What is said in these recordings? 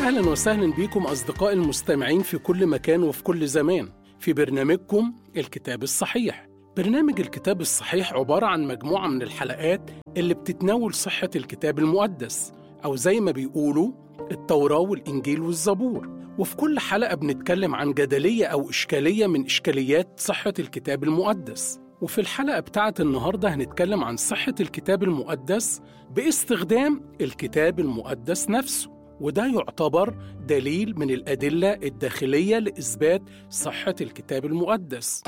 أهلا وسهلا بكم أصدقائي المستمعين في كل مكان وفي كل زمان في برنامجكم الكتاب الصحيح. برنامج الكتاب الصحيح عبارة عن مجموعة من الحلقات اللي بتتناول صحة الكتاب المقدس، أو زي ما بيقولوا التوراة والإنجيل والزبور. وفي كل حلقة بنتكلم عن جدلية أو إشكالية من إشكاليات صحة الكتاب المقدس. وفي الحلقة بتاعت النهاردة هنتكلم عن صحة الكتاب المقدس باستخدام الكتاب المقدس نفسه، وده يعتبر دليل من الأدلة الداخلية لإثبات صحة الكتاب المقدس.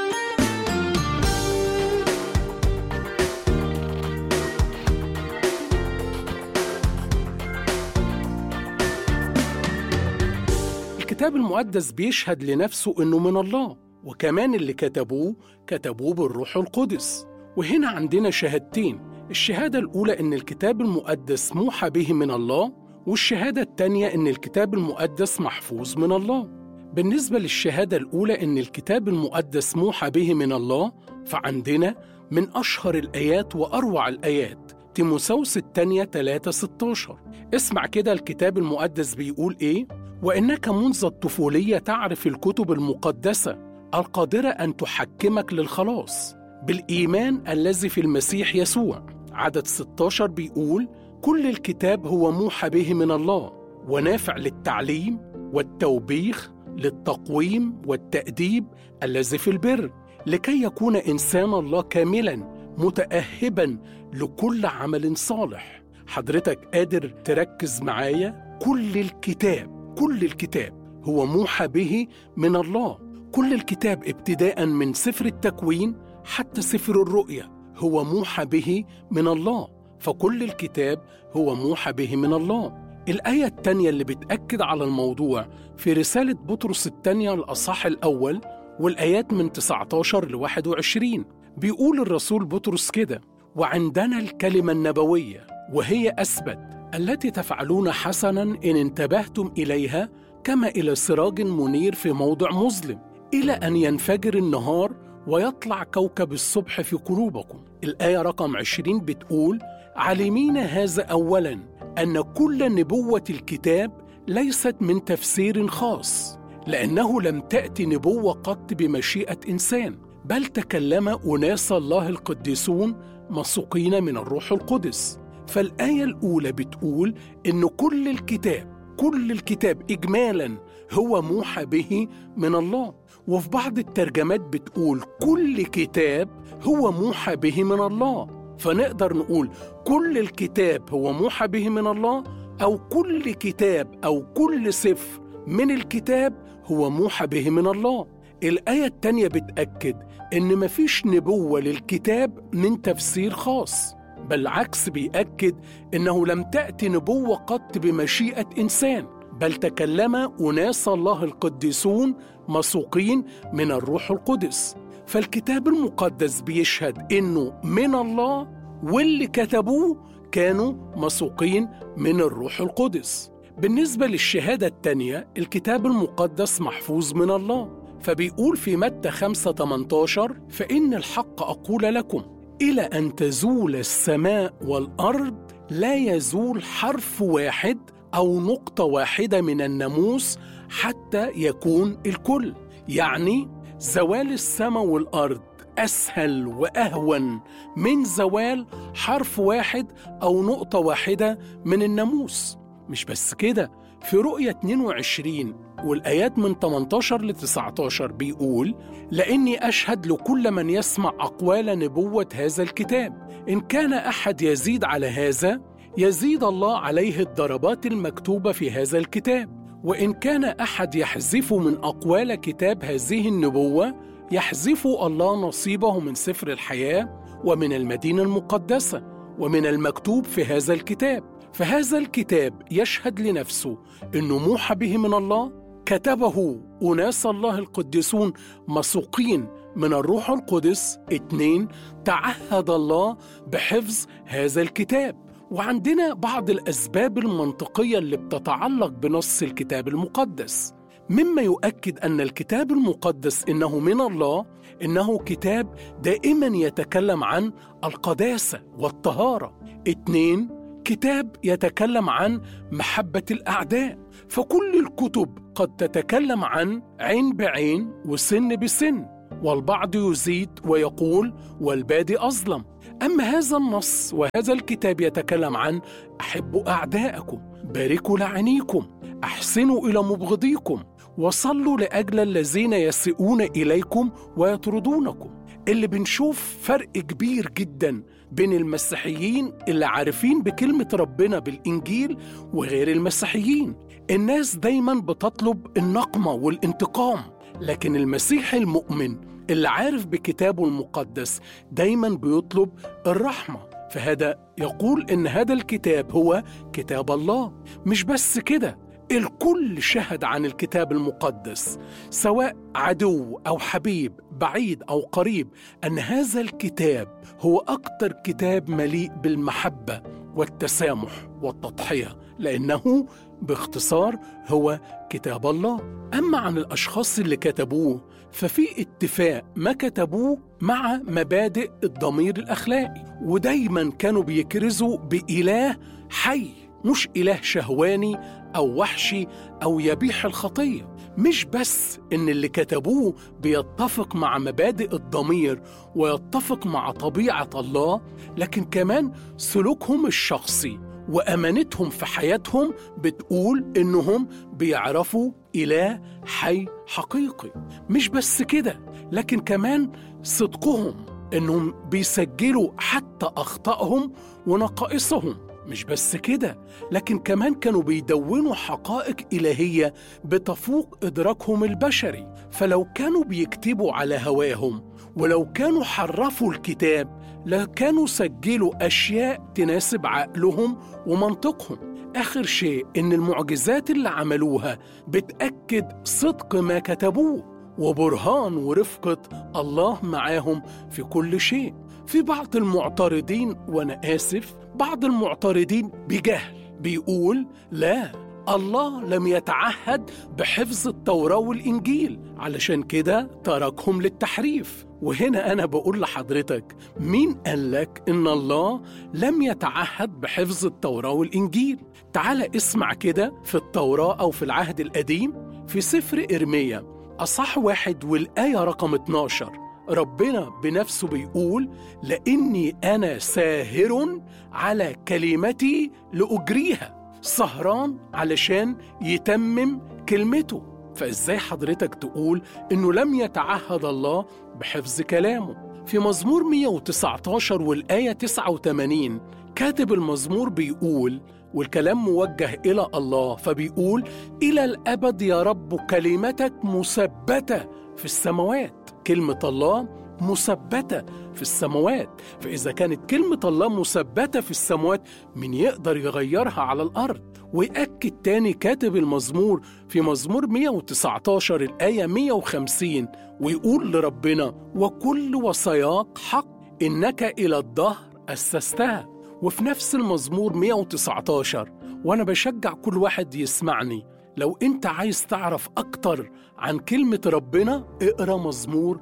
الكتاب المقدس بيشهد لنفسه إنه من الله، وكمان اللي كتبوه بالروح القدس. وهنا عندنا شهادتين، الشهادة الأولى إن الكتاب المقدس موحى به من الله، والشهادة التانية إن الكتاب المقدس محفوظ من الله. بالنسبة للشهادة الأولى إن الكتاب المقدس موحى به من الله، فعندنا من أشهر الآيات وأروع الآيات تيموثاوس الثانية 3:16. اسمع كده الكتاب المقدس بيقول إيه؟ وإنك منذ الطفولية تعرف الكتب المقدسة القادرة أن تحكمك للخلاص بالإيمان الذي في المسيح يسوع. عدد 16 بيقول كل الكتاب هو موحى به من الله ونافع للتعليم والتوبيخ للتقويم والتأديب الذي في البر، لكي يكون إنسان الله كاملا متأهبا لكل عمل صالح. حضرتك قادر تركز معايا؟ كل الكتاب هو موحى به من الله. كل الكتاب ابتداء من سفر التكوين حتى سفر الرؤيا هو موحى به من الله، فكل الكتاب هو موحى به من الله. الآية الثانية اللي بتأكد على الموضوع في رسالة بطرس الثانية الأصحاح الأول والآيات من 19 ل21، بيقول الرسول بطرس كده: وعندنا الكلمة النبوية وهي أثبت التي تفعلون حسنا إن انتبهتم إليها كما إلى سراج منير في موضع مظلم إلى أن ينفجر النهار ويطلع كوكب الصبح في قلوبكم. الآية رقم 20 بتقول: عالمين هذا أولا أن كل نبوة الكتاب ليست من تفسير خاص، لأنه لم تأتي نبوة قط بمشيئة إنسان، بل تكلم أناس الله القديسون مسوقين من الروح القدس. فالآية الأولى بتقول إن كل الكتاب إجمالاً هو موحى به من الله، وفي بعض الترجمات بتقول كل كتاب هو موحى به من الله. فنقدر نقول كل الكتاب هو موحى به من الله، أو كل كتاب أو كل سفر من الكتاب هو موحى به من الله. الآية التانية بتأكد إن مفيش نبوة للكتاب من تفسير خاص، بالعكس بيأكد إنه لم تأتي نبوة قط بمشيئة إنسان، بل تكلم أناس الله القديسون مسوقين من الروح القدس. فالكتاب المقدس بيشهد إنه من الله، واللي كتبوه كانوا مسوقين من الروح القدس. بالنسبة للشهادة التانية، الكتاب المقدس محفوظ من الله، فبيقول في متى 5:18: فإن الحق أقول لكم إلى أن تزول السماء والأرض لا يزول حرف واحد أو نقطة واحدة من الناموس حتى يكون الكل. يعني زوال السماء والأرض أسهل وأهون من زوال حرف واحد أو نقطة واحدة من الناموس. مش بس كده، في رؤية 22 والآيات من 18 ل19 بيقول: لأني أشهد لكل من يسمع أقوال نبوة هذا الكتاب، إن كان أحد يزيد على هذا يزيد الله عليه الضربات المكتوبة في هذا الكتاب، وإن كان أحد يحذف من أقوال كتاب هذه النبوة يحذف الله نصيبه من سفر الحياة ومن المدينة المقدسة ومن المكتوب في هذا الكتاب. فهذا الكتاب يشهد لنفسه إنه موحى به من الله، كتبه أناس الله القديسون مسوقين من الروح القدس. 2 تعهد الله بحفظ هذا الكتاب. وعندنا بعض الأسباب المنطقية اللي بتتعلق بنص الكتاب المقدس، مما يؤكد أن الكتاب المقدس إنه من الله، إنه كتاب دائما يتكلم عن القداسة والطهارة. 2 كتاب يتكلم عن محبة الأعداء، فكل الكتب قد تتكلم عن عين بعين وسن بسن، والبعض يزيد ويقول والبادي أظلم. أما هذا النص وهذا الكتاب يتكلم عن أحبوا أعداءكم، باركوا لعنيكم، أحسنوا إلى مبغضيكم، وصلوا لأجل الذين يسيئون إليكم ويطردونكم. اللي بنشوف فرق كبير جدا بين المسيحيين اللي عارفين بكلمة ربنا بالإنجيل وغير المسيحيين. الناس دايما بتطلب النقمة والانتقام، لكن المسيحي المؤمن اللي عارف بكتابه المقدس دايما بيطلب الرحمة. فهذا يقول إن هذا الكتاب هو كتاب الله. مش بس كده، الكل شهد عن الكتاب المقدس، سواء عدو أو حبيب، بعيد أو قريب، أن هذا الكتاب هو أكتر كتاب مليء بالمحبة والتسامح والتضحية، لأنه باختصار هو كتاب الله. أما عن الأشخاص اللي كتبوه ففي اتفاق ما كتبوه مع مبادئ الضمير الأخلاقي، ودايما كانوا بيكرزوا بإله حي، مش إله شهواني أو وحشي أو يبيح الخطية. مش بس إن اللي كتبوه بيتفق مع مبادئ الضمير ويتفق مع طبيعة الله، لكن كمان سلوكهم الشخصي وأمانتهم في حياتهم بتقول إنهم بيعرفوا إله حي حقيقي. مش بس كده، لكن كمان صدقهم إنهم بيسجلوا حتى أخطائهم ونقائصهم. مش بس كده، لكن كمان كانوا بيدونوا حقائق إلهية بتفوق إدراكهم البشري. فلو كانوا بيكتبوا على هواهم ولو كانوا حرفوا الكتاب لكانوا سجلوا أشياء تناسب عقلهم ومنطقهم. آخر شيء إن المعجزات اللي عملوها بتأكد صدق ما كتبوه وبرهان ورفقة الله معاهم في كل شيء. في بعض المعترضين، وأنا آسف، بعض المعترضين بجهل بيقول لا، الله لم يتعهد بحفظ التوراة والإنجيل، علشان كده تركهم للتحريف. وهنا أنا بقول لحضرتك، مين قالك إن الله لم يتعهد بحفظ التوراة والإنجيل؟ تعال اسمع كده في التوراة أو في العهد القديم في سفر إرميا أصح 1 والآية رقم 12، ربنا بنفسه بيقول لإني أنا ساهر على كلمتي لأجريها، سهران علشان يتمم كلمته. فإزاي حضرتك تقول إنه لم يتعهد الله بحفظ كلامه؟ في مزمور 119 والآية 89 كاتب المزمور بيقول، والكلام موجه إلى الله، فبيقول إلى الأبد يا رب كلمتك مثبتة في السماوات. كلمة الله مثبتة في السماوات، فإذا كانت كلمة الله مثبتة في السماوات، من يقدر يغيرها على الأرض؟ ويأكد تاني كاتب المزمور في مزمور 119 الآية 150 ويقول لربنا وكل وصاياك حق إنك إلى الدهر أسستها. وفي نفس المزمور 119، وأنا بشجع كل واحد يسمعني، لو أنت عايز تعرف أكتر عن كلمة ربنا اقرأ مزمور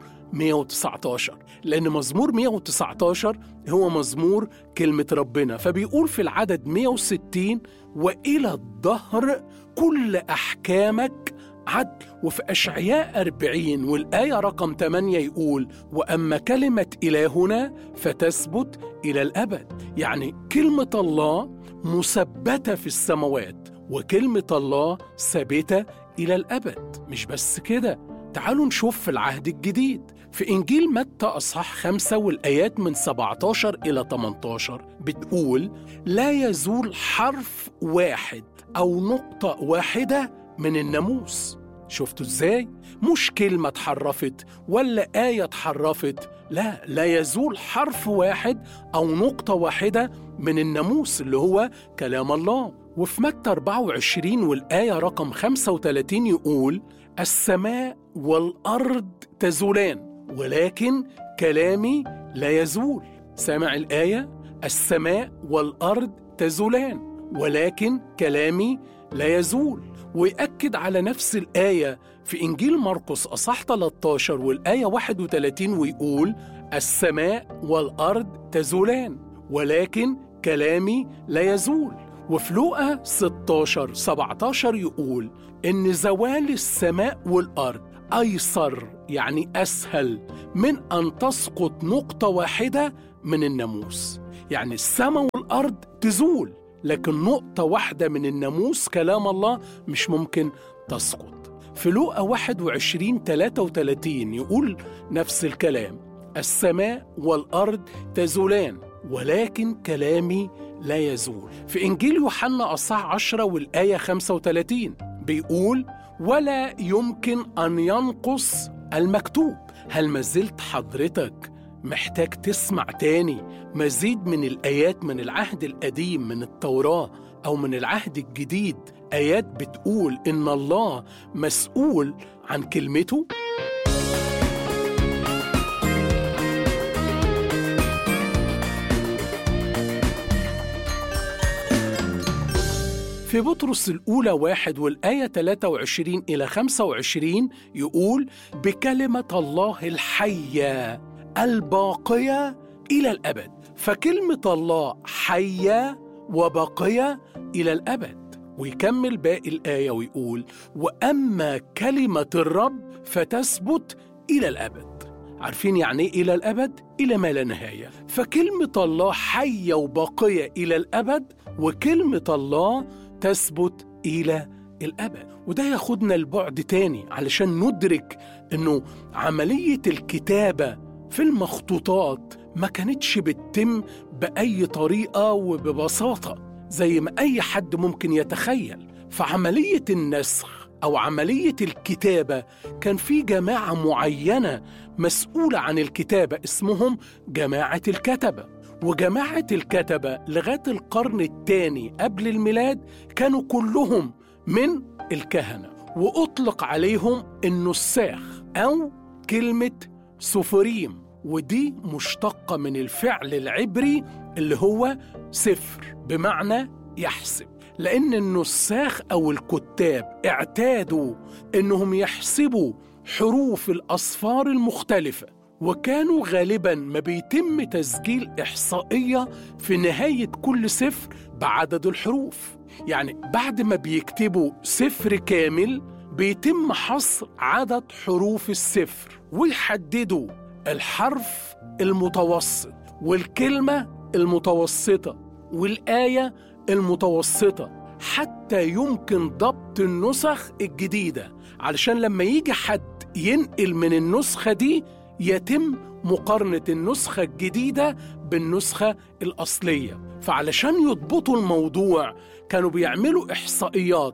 119، لأن مزمور 119 هو مزمور كلمة ربنا. فبيقول في العدد 160 وإلى الدهر كل أحكامك عدل. وفي أشعياء 40 والآية رقم 8 يقول وأما كلمة إلهنا فتثبت إلى الأبد. يعني كلمة الله مثبتة في السماوات وكلمة الله ثابتة إلى الأبد. مش بس كده، تعالوا نشوف في العهد الجديد في إنجيل متى أصحاح 5 والآيات من 17 إلى 18 بتقول لا يزول حرف واحد أو نقطة واحدة من الناموس. شفتوا إزاي؟ مش كلمة اتحرفت ولا آية اتحرفت، لا يزول حرف واحد أو نقطة واحدة من الناموس اللي هو كلام الله. وفي متى 24 والآية رقم 35 يقول السماء والأرض تزولان ولكن كلامي لا يزول. سامع الآية؟ السماء والأرض تزولان ولكن كلامي لا يزول. ويأكد على نفس الآية في إنجيل مرقس أصح 13 والآية 31 ويقول السماء والأرض تزولان ولكن كلامي لا يزول. وفي لوقا 16-17 يقول إن زوال السماء والأرض أيسر، يعني أسهل، من أن تسقط نقطة واحدة من الناموس. يعني السماء والأرض تزول، لكن نقطة واحدة من الناموس كلام الله مش ممكن تسقط. في لوقا 21-33 يقول نفس الكلام: السماء والأرض تزولان ولكن كلامي لا يزول. في إنجيل يوحنا أصحاح 10 والآية 35 بيقول: ولا يمكن أن ينقص المكتوب. هل ما زلت حضرتك محتاج تسمع تاني مزيد من الآيات من العهد القديم من التوراة أو من العهد الجديد، آيات بتقول إن الله مسؤول عن كلمته؟ في بطرس الأولى 1 والآية 23-25 يقول: بكلمة الله الحية الباقية إلى الأبد. فكلمة الله حية وباقية إلى الأبد. ويكمل باقي الآية ويقول: وأما كلمة الرب فتثبت إلى الأبد. عارفين يعني إيه إلى الأبد؟ إلى ما لا نهاية. فكلمة الله حية وباقية إلى الأبد، وكلمة الله تثبت إلى الأبد. وده ياخدنا لبعد تاني علشان ندرك إنه عملية الكتابة في المخطوطات ما كانتش بتتم بأي طريقة وببساطة زي ما أي حد ممكن يتخيل. فعملية النسخ أو عملية الكتابة كان في جماعة معينة مسؤولة عن الكتابة اسمهم جماعة الكتبة. وجماعة الكتبة لغاية القرن الثاني قبل الميلاد كانوا كلهم من الكهنة، وأطلق عليهم النساخ أو كلمة سفريم، ودي مشتقة من الفعل العبري اللي هو سفر بمعنى يحسب. لأن النساخ أو الكتاب اعتادوا إنهم يحسبوا حروف الأصفار المختلفة، وكانوا غالباً ما بيتم تسجيل إحصائية في نهاية كل سفر بعدد الحروف. يعني بعد ما بيكتبوا سفر كامل بيتم حصر عدد حروف السفر، ويحددوا الحرف المتوسط والكلمة المتوسطة والآية المتوسطة حتى يمكن ضبط النسخ الجديدة، علشان لما يجي حد ينقل من النسخة دي يتم مقارنة النسخة الجديدة بالنسخة الأصلية. فعلشان يضبطوا الموضوع كانوا بيعملوا إحصائيات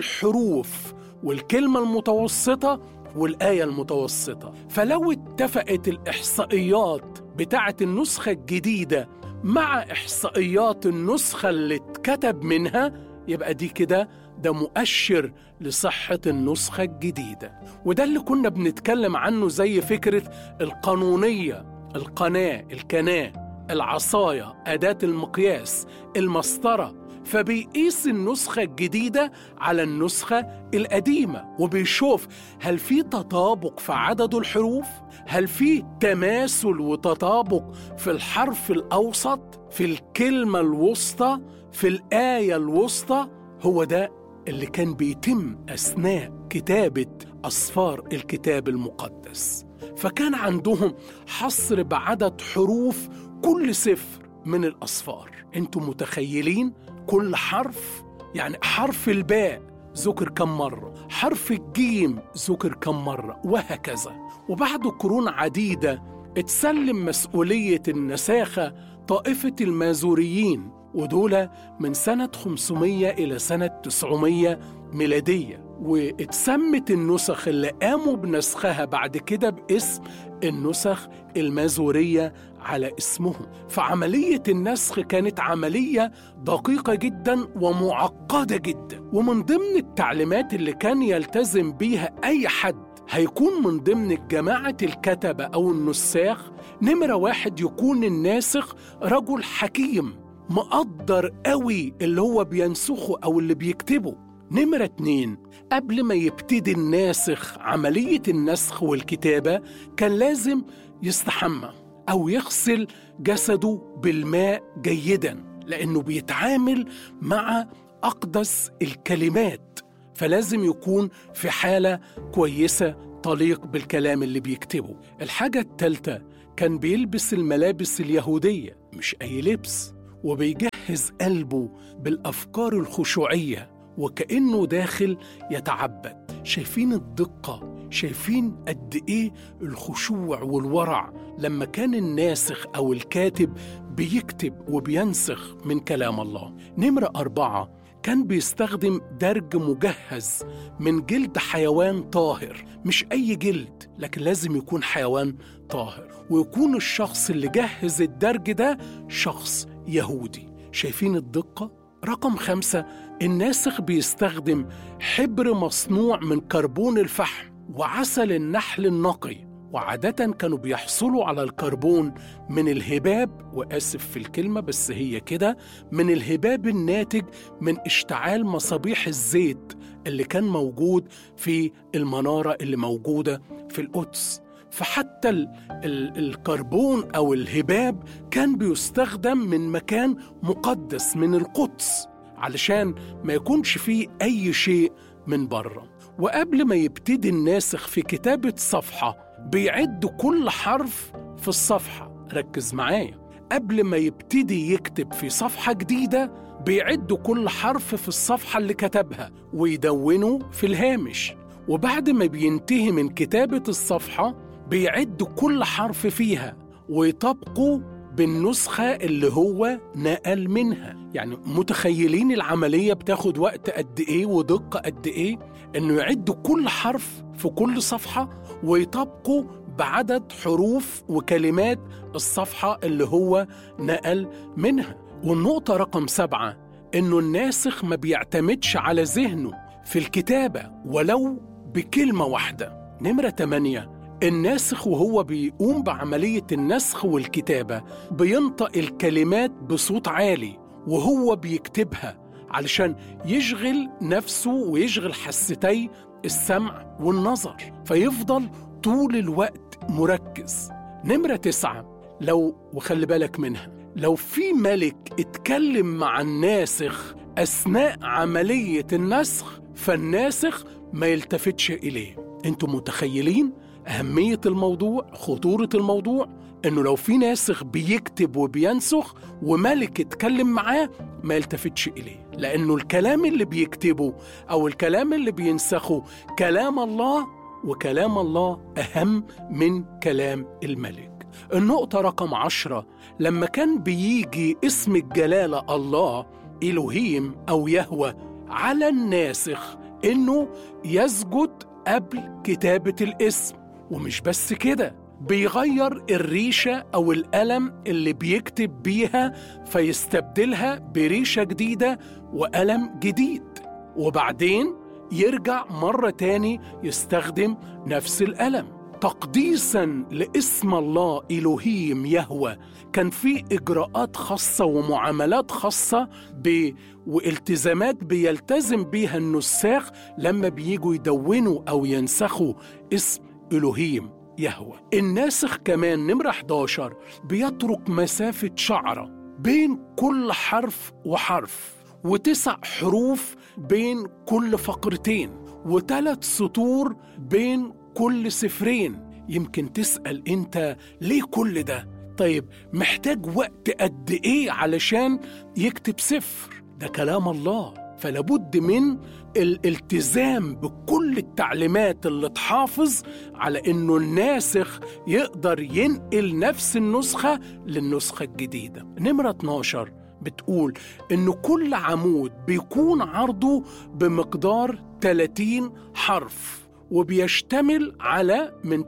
بالحروف والكلمة المتوسطة والآية المتوسطة. فلو اتفقت الإحصائيات بتاعة النسخة الجديدة مع إحصائيات النسخة اللي اتكتب منها، يبقى دي كده ده مؤشر لصحة النسخة الجديدة. وده اللي كنا بنتكلم عنه زي فكرة القانونية، القناة، الكناة، العصاية، أداة المقياس، المسطرة. فبيقيس النسخة الجديدة على النسخة القديمة وبيشوف هل في تطابق في عدد الحروف، هل في تماثل وتطابق في الحرف الأوسط، في الكلمة الوسطى، في الآية الوسطى. هو ده اللي كان بيتم أثناء كتابة أصفار الكتاب المقدس. فكان عندهم حصر بعدد حروف كل سفر من الأصفار. انتم متخيلين كل حرف؟ يعني حرف الباء ذكر كم مرة، حرف الجيم ذكر كم مرة، وهكذا. وبعد قرون عديدة اتسلم مسؤولية النساخة طائفة المازوريين، ودول من سنة 500 إلى سنة 900 ميلادية. واتسمت النسخ اللي قاموا بنسخها بعد كده باسم النسخ المازورية على اسمهم. فعملية النسخ كانت عملية دقيقة جدا ومعقدة جدا. ومن ضمن التعليمات اللي كان يلتزم بيها أي حد هيكون من ضمن جماعة الكتبة أو النساخ: نمرة 1 يكون الناسخ رجل حكيم مقدر قوي اللي هو بينسخه أو اللي بيكتبه. نمرة 2 قبل ما يبتدي الناسخ عملية النسخ والكتابة كان لازم يستحمى أو يغسل جسده بالماء جيداً، لأنه بيتعامل مع أقدس الكلمات، فلازم يكون في حالة كويسة تليق بالكلام اللي بيكتبه. الحاجة الثالثة، كان بيلبس الملابس اليهودية مش أي لبس، وبيجهز قلبه بالأفكار الخشوعية وكأنه داخل يتعبد. شايفين الدقة؟ شايفين قد إيه الخشوع والورع لما كان الناسخ أو الكاتب بيكتب وبينسخ من كلام الله. نمرة 4، كان بيستخدم درج مجهز من جلد حيوان طاهر، مش أي جلد، لكن لازم يكون حيوان طاهر، ويكون الشخص اللي جهز الدرج ده شخص يهودي. شايفين الدقة؟ رقم 5، الناسخ بيستخدم حبر مصنوع من كربون الفحم وعسل النحل النقي، وعادة كانوا بيحصلوا على الكربون من الهباب، وآسف في الكلمة بس هي كده، من الهباب الناتج من اشتعال مصابيح الزيت اللي كان موجود في المنارة اللي موجودة في القدس. فحتى الكربون أو الهباب كان بيستخدم من مكان مقدس من القدس علشان ما يكونش فيه أي شيء من بره. وقبل ما يبتدي الناسخ في كتابة صفحة بيعد كل حرف في الصفحة. ركز معايا، قبل ما يبتدي يكتب في صفحة جديدة بيعد كل حرف في الصفحة اللي كتبها ويدونه في الهامش، وبعد ما بينتهي من كتابة الصفحة بيعد كل حرف فيها ويطبقه بالنسخة اللي هو نقل منها. يعني متخيلين العملية بتاخد وقت قد إيه ودقة قد إيه؟ إنه يعد كل حرف في كل صفحة ويطبقه بعدد حروف وكلمات الصفحة اللي هو نقل منها. والنقطة رقم 7، إنه الناسخ ما بيعتمدش على ذهنه في الكتابة ولو بكلمة واحدة. نمرة 8، الناسخ وهو بيقوم بعملية النسخ والكتابة بينطق الكلمات بصوت عالي وهو بيكتبها علشان يشغل نفسه ويشغل حستي السمع والنظر، فيفضل طول الوقت مركز. نمرة 9، وخلي بالك منها، لو في ملك اتكلم مع الناسخ أثناء عملية النسخ فالناسخ ما يلتفتش إليه. انتم متخيلين أهمية الموضوع، خطورة الموضوع؟ إنه لو في ناسخ بيكتب وبينسخ وملك اتكلم معاه ما يلتفتش إليه، لأنه الكلام اللي بيكتبه أو الكلام اللي بينسخه كلام الله، وكلام الله أهم من كلام الملك. النقطة رقم 10، لما كان بيجي اسم الجلالة الله إلهيم أو يهوه على الناسخ إنه يسجد قبل كتابة الاسم. ومش بس كده، بيغير الريشة أو القلم اللي بيكتب بيها فيستبدلها بريشة جديدة وقلم جديد، وبعدين يرجع مرة تاني يستخدم نفس القلم تقديساً لاسم الله إلهيم يهوه. كان في إجراءات خاصة ومعاملات خاصة والتزامات بيلتزم بيها النساخ لما بييجوا يدونوا أو ينسخوا اسم إلهيم يهوه. الناسخ كمان نمرة 11 بيترك مسافة شعرة بين كل حرف وحرف، و9 حروف بين كل فقرتين، و3 سطور بين كل سفرين. يمكن تسأل انت ليه كل ده؟ طيب محتاج وقت قد ايه علشان يكتب سفر؟ ده كلام الله، فلابد من الالتزام بكل التعليمات اللي تحافظ على انه الناسخ يقدر ينقل نفس النسخة للنسخة الجديدة. نمرة 12 بتقول إنه كل عمود بيكون عرضه بمقدار 30 حرف، وبيشتمل على من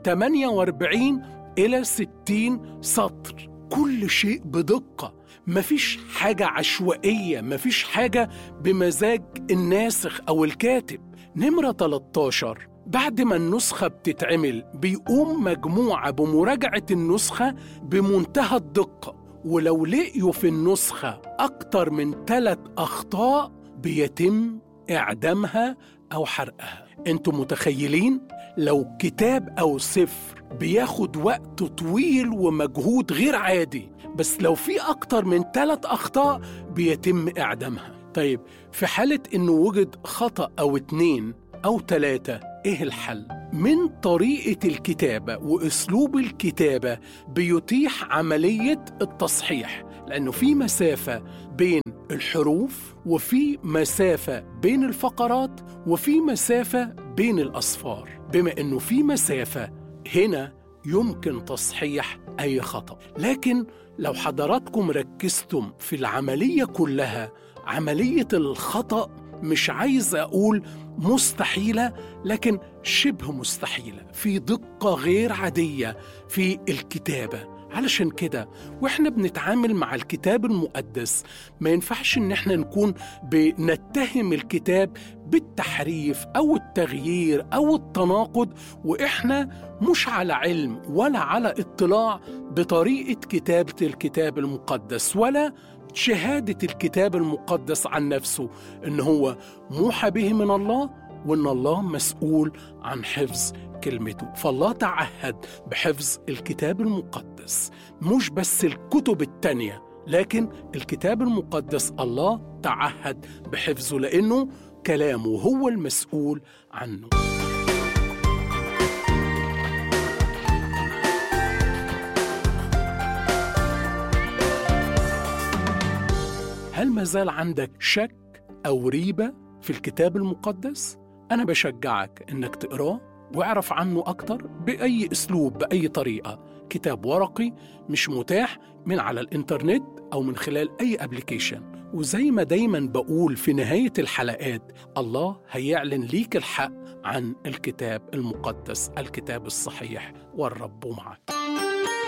48 إلى 60 سطر. كل شيء بدقة، مفيش حاجة عشوائية، مفيش حاجة بمزاج الناسخ أو الكاتب. نمرة 13 بعد ما النسخة بتتعمل بيقوم مجموعة بمراجعة النسخة بمنتهى الدقة، ولو لقيوا في النسخة أكتر من 3 أخطاء بيتم إعدامها أو حرقها. أنتم متخيلين؟ لو كتاب أو سفر بياخد وقت طويل ومجهود غير عادي بس لو في أكتر من 3 أخطاء بيتم إعدامها. طيب في حالة إنه وجد خطأ أو 2 أو 3، إيه الحل؟ من طريقة الكتابة وأسلوب الكتابة بيتيح عملية التصحيح، لأنه في مسافة بين الحروف وفي مسافة بين الفقرات وفي مسافة بين الأصفار. بما أنه في مسافة هنا يمكن تصحيح أي خطأ. لكن لو حضراتكم ركزتم في العملية كلها، عملية الخطأ مش عايز أقول مستحيلة، لكن شبه مستحيلة، في دقة غير عادية في الكتابة. علشان كده وإحنا بنتعامل مع الكتاب المقدس ما ينفعش إن إحنا نكون بنتهم الكتاب بالتحريف أو التغيير أو التناقض، وإحنا مش على علم ولا على اطلاع بطريقة كتابة الكتاب المقدس ولا شهادة الكتاب المقدس عن نفسه إن هو موحى به من الله، وإن الله مسؤول عن حفظ كلمته. فالله تعهد بحفظ الكتاب المقدس، مش بس الكتب التانية، لكن الكتاب المقدس الله تعهد بحفظه لأنه كلامه هو المسؤول عنه. هل ما زال عندك شك أو ريبة في الكتاب المقدس؟ أنا بشجعك إنك تقراه واعرف عنه أكتر بأي أسلوب بأي طريقة. كتاب ورقي مش متاح من على الإنترنت أو من خلال أي أبليكيشن. وزي ما دايما بقول في نهاية الحلقات، الله هيعلن ليك الحق عن الكتاب المقدس، الكتاب الصحيح، والرب معك.